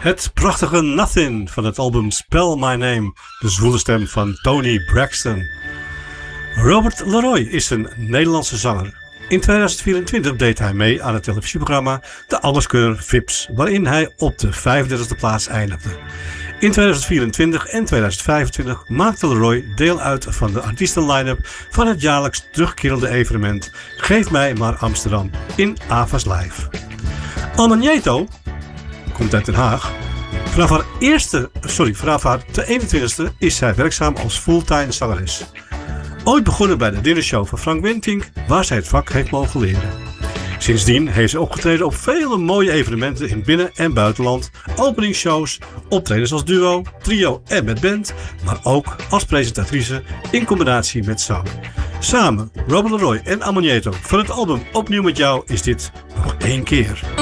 Het prachtige Nothing van het album Spell My Name, de zwoele stem van Tony Braxton. Robert Leroy is een Nederlandse zanger. In 2024 deed hij mee aan het televisieprogramma De Alleskeur Vips, waarin hij op de 35e plaats eindigde. In 2024 en 2025 maakte Leroy deel uit van de artiesten-line-up van het jaarlijks terugkerende evenement Geef mij maar Amsterdam in Avas Live. Almagneto komt uit Den Haag. Vanaf haar 21ste is zij werkzaam als fulltime zangeres. Ooit begonnen bij de dinnershow van Frank Wentink, waar zij het vak heeft mogen leren. Sindsdien heeft ze opgetreden op vele mooie evenementen in binnen- en buitenland, openingsshows, optredens als duo, trio en met band, maar ook als presentatrice in combinatie met zang. Samen, Robert Leroy en Almagneto, van het album Opnieuw met jou is dit nog één keer.